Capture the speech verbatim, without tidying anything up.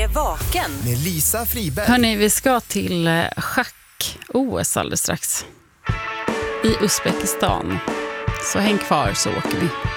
är vaken. Med Lisa Friberg. Hörrni, vi ska till schack-O S alldeles strax. I Uzbekistan. Så häng kvar så åker vi.